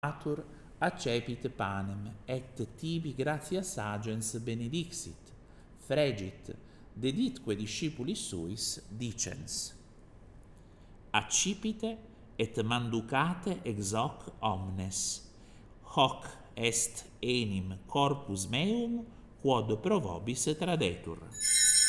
Atur accepit panem, et tibi gratias agens benedixit, fregit, deditque discipulis suis, dicens: accipite et manducate ex hoc omnes, hoc est enim corpus meum quod pro vobis tradetur.